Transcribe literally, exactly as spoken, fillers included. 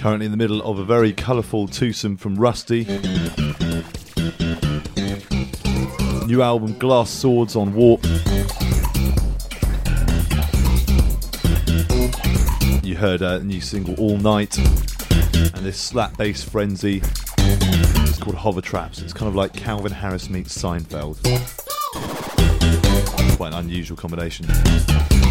Currently in the middle of a very colourful twosome from Rusty. New album Glass Swords on Warp. You heard a new single All Night, and this slap bass frenzy is called Hover Traps. It's kind of like Calvin Harris meets Seinfeld. Quite an unusual combination.